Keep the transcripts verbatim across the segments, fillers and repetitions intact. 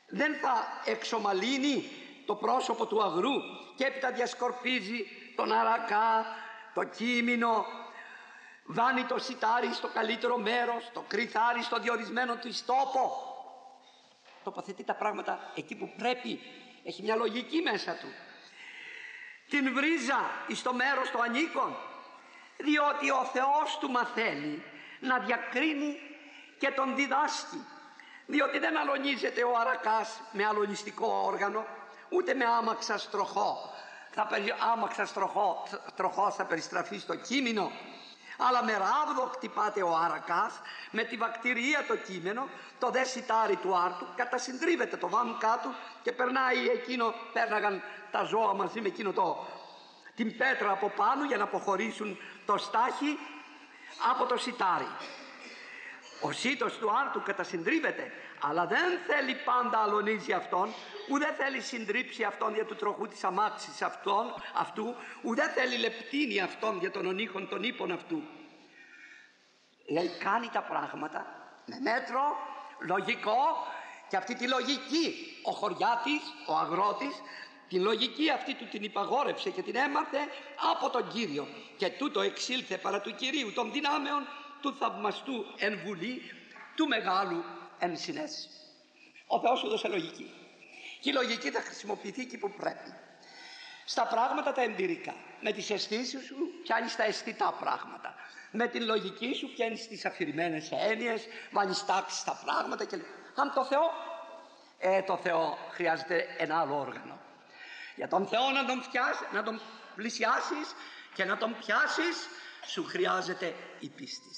δεν θα εξομαλύνει το πρόσωπο του αγρού και έπειτα διασκορπίζει τον αρακά, το κείμενο, βάνει το σιτάρι στο καλύτερο μέρος, το κρυθάρι στο διορισμένο του τόπο. Τοποθετεί τα πράγματα εκεί που πρέπει, έχει μια λογική μέσα του. Την βρίζα εις το μέρος το ανήκον, διότι ο Θεός του μαθαίνει να διακρίνει και τον διδάσκει, διότι δεν αλωνίζεται ο αρακάς με αλωνιστικό όργανο, ούτε με άμαξα στροχό. Θα περι... άμαξα στροχό, τροχός θα περιστραφεί στο κείμενο, αλλά με ράβδο χτυπάται ο αρακάς, με τη βακτηρία το κείμενο, το δε σιτάρι του άρτου κατασυντρίβεται, το βάνουν κάτω και περνάει εκείνο, πέρναγαν τα ζώα μαζί με εκείνο το, την πέτρα από πάνω για να αποχωρήσουν το στάχι από το σιτάρι. Ο σύτος του άρτου κατασυντρίβεται, αλλά δεν θέλει πάντα αλωνίζει αυτόν, ουδέ θέλει συντρίψει αυτόν για του τροχού της αμάξης αυτόν, αυτού, ουδέ θέλει λεπτύνει αυτόν για τον ονείχον των ύπων αυτού. Λέει, κάνει τα πράγματα με μέτρο, λογικό, και αυτή τη λογική ο χωριάτης, ο αγρότης, την λογική αυτή του την υπαγόρευσε και την έμαθε από τον Κύριο, και τούτο εξήλθε παρά του Κυρίου των δυνάμεων, του θαυμαστού εν βουλή, του μεγάλου εν συνέση. Ο Θεός σου δώσε λογική, και η λογική θα χρησιμοποιηθεί εκεί που πρέπει. Στα πράγματα τα εμπειρικά, με τις αισθήσεις σου πιάνεις τα αισθητά πράγματα, με την λογική σου πιάνεις τις αφηρημένες έννοιες, βάνεις τάξη στα πράγματα και... Αν το Θεό, ε, το Θεό χρειάζεται ένα άλλο όργανο. Για τον Θεό να τον, πιάσει, να τον πλησιάσεις και να τον πιάσεις, σου χρειάζεται η πίστη.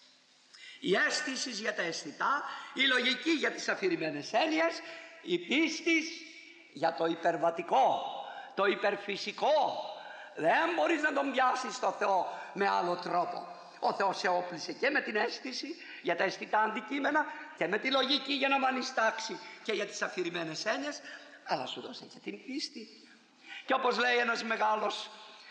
Η αίσθηση για τα αισθητά, η λογική για τις αφηρημένες έννοιες, η πίστη για το υπερβατικό, το υπερφυσικό. Δεν μπορείς να τον πιάσεις το Θεό με άλλο τρόπο. Ο Θεός σε όπλησε και με την αίσθηση για τα αισθητά αντικείμενα και με τη λογική για να βάνεις τάξη και για τις αφηρημένες έννοιες, αλλά σου δώσε και την πίστη. Και όπως λέει ένας μεγάλος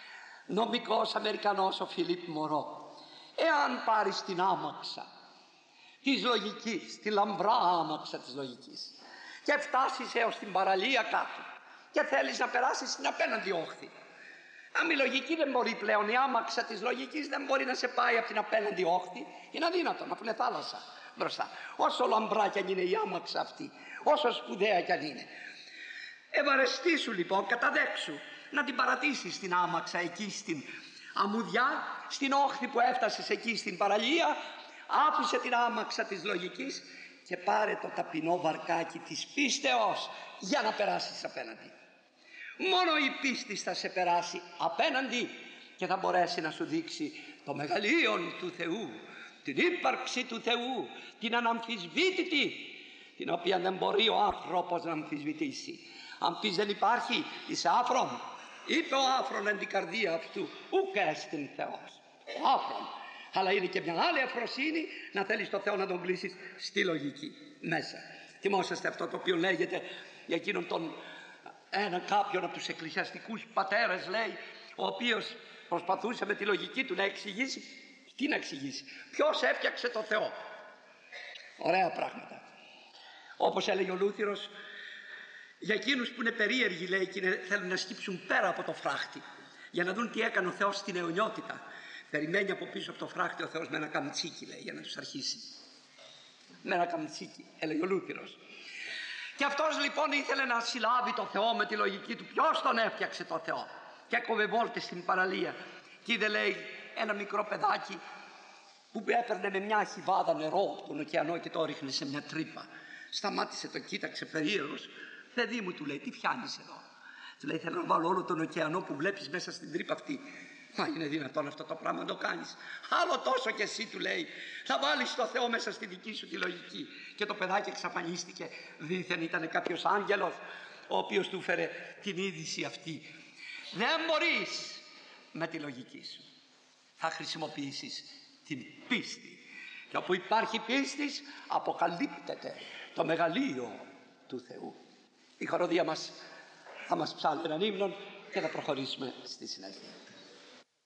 νομικός Αμερικανός, ο Φιλίπ Μωρό, εάν πάρεις την άμαξα της λογικής, τη λαμπρά άμαξα της λογικής, και φτάσεις έως την παραλία κάτω και θέλεις να περάσεις στην απέναντι όχθη, αν η λογική δεν μπορεί πλέον, η άμαξα της λογικής δεν μπορεί να σε πάει από την απέναντι όχθη, είναι αδύνατο, αφού είναι θάλασσα μπροστά. Όσο λαμπρά κι αν είναι η άμαξα αυτή, όσο σπουδαία κι αν είναι, ευαρεστήσου λοιπόν, καταδέξου να την παρατήσεις την άμαξα εκεί στην αμμουδιά, στην όχθη που έφτασες εκεί στην παραλία. Άφησε την άμαξα της λογικής και πάρε το ταπεινό βαρκάκι της πίστεως για να περάσεις απέναντι. Μόνο η πίστη θα σε περάσει απέναντι και θα μπορέσει να σου δείξει το μεγαλείον του Θεού, την ύπαρξη του Θεού, την αναμφισβήτητη, την οποία δεν μπορεί ο άνθρωπος να αμφισβητήσει. Αν πεις δεν υπάρχει, είσαι άφρον. Είπε ο άφρον εν την καρδία αυτού, ουκ έστιν Θεός. Ο άφρον. Αλλά είναι και μια άλλη αφροσύνη να θέλεις το Θεό να τον κλείσεις στη λογική μέσα. Θυμόσαστε αυτό το οποίο λέγεται για εκείνον τον ένα κάποιον από τους εκκλησιαστικούς πατέρες, λέει, ο οποίος προσπαθούσε με τη λογική του να εξηγήσει. Τι να εξηγήσει? Ποιος έφτιαξε το Θεό? Ωραία πράγματα. Όπως έλεγε ο Λούθυρος, για εκείνους που είναι περίεργοι, λέει, και είναι, θέλουν να σκύψουν πέρα από το φράχτη για να δουν τι έκανε ο Θεός στην αιωνιότητα, περιμένει από πίσω από το φράχτη ο Θεός με ένα καμτσίκι, λέει, για να τους αρχίσει. Με ένα καμτσίκι, έλεγε ο Λούθυρος. Και αυτός λοιπόν ήθελε να συλλάβει το Θεό με τη λογική του. Ποιος τον έφτιαξε το Θεό? Και έκοβε βόλτες στην παραλία και είδε, λέει, ένα μικρό παιδάκι που έπαιρνε με μια χιβάδα νερό από τον ωκεανό και το ρίχνε σε μια τρύπα. Σταμάτησε, το κοίταξε περίεργος. Παιδί μου, του λέει, τι φτιάνεις εδώ? Του λέει, θέλω να βάλω όλο τον ωκεανό που βλέπεις μέσα στην τρύπα αυτή. Μα είναι δυνατόν αυτό το πράγμα να το κάνεις? Άλλο τόσο κι εσύ, του λέει, θα βάλεις το Θεό μέσα στη δική σου τη λογική. Και το παιδάκι εξαφανίστηκε. Δήθεν ήταν κάποιος άγγελος ο οποίος του έφερε την είδηση αυτή. Δεν μπορείς με τη λογική σου, θα χρησιμοποιήσεις την πίστη. Και όπου υπάρχει πίστη αποκαλύπτεται το μεγαλείο του Θεού. Η χοροδία μας θα μας ψάλει έναν ύμνο και θα προχωρήσουμε στη συνέχεια.